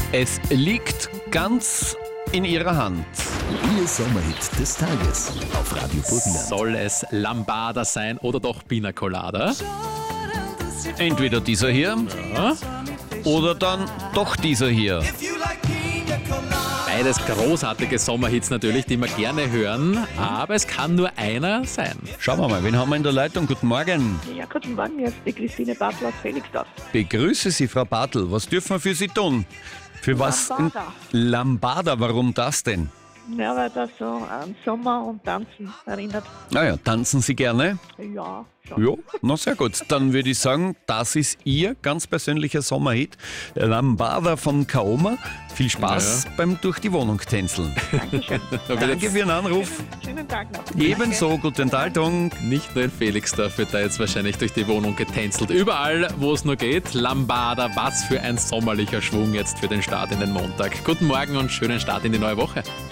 Es liegt ganz in ihrer Hand. Ihr Sommerhit des Tages auf Radio Burgenland. Soll es Lambada sein oder doch Pina Colada? Entweder dieser hier oder dann doch dieser hier. Beides großartige Sommerhits natürlich, die wir gerne hören, aber es kann nur einer sein. Schauen wir mal, wen haben wir in der Leitung? Guten Morgen. Ja, guten Morgen, hier ist die Christine Bartel aus Felixdorf. Begrüße Sie, Frau Bartel. Was dürfen wir für Sie tun? Für was? Lambada. Lambada, warum das denn? Ja, weil das so an Sommer und Tanzen erinnert. Naja, tanzen Sie gerne? Ja, schon. Ja, na sehr gut. Dann würde ich sagen, das ist Ihr ganz persönlicher Sommerhit. Lambada von Kaoma. Viel Spaß beim durch die Wohnung tänzeln. Dankeschön. Danke für Ihren Anruf. Schönen Tag noch. Ebenso, gute Unterhaltung. Nicht nur in Felixdorf wird da jetzt wahrscheinlich durch die Wohnung getänzelt. Überall, wo es nur geht. Lambada, was für ein sommerlicher Schwung jetzt für den Start in den Montag. Guten Morgen und schönen Start in die neue Woche.